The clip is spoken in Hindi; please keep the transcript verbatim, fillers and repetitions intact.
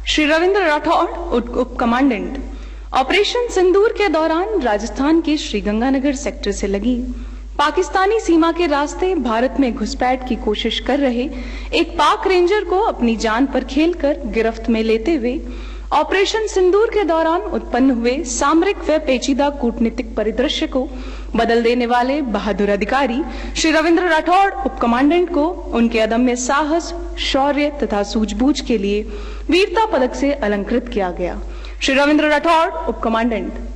श्री रविंद्र राठौड़, उप कमांडेंट। ऑपरेशन सिंदूर के दौरान राजस्थान के श्रीगंगानगर सेक्टर से लगी पाकिस्तानी सीमा के रास्ते भारत में घुसपैठ की कोशिश कर रहे एक पाक रेंजर को अपनी जान पर खेलकर गिरफ्त में लेते हुए ऑपरेशन सिंदूर के दौरान उत्पन्न हुए सामरिक व पेचीदा कूटनीतिक परिदृश्य को बदल देने वाले बहादुर अधिकारी श्री रविंद्र राठौड़, उप कमांडेंट को उनके अदम्य साहस, शौर्य तथा सूझबूझ के लिए वीरता पदक से अलंकृत किया गया। श्री रविंद्र राठौड़, उप कमांडेंट।